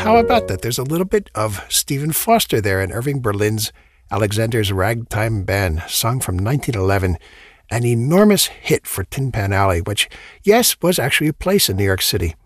how about that? There's a little bit of Stephen Foster there in Irving Berlin's Alexander's Ragtime Band, song from 1911, an enormous hit for Tin Pan Alley, which, yes, was actually a place in New York City.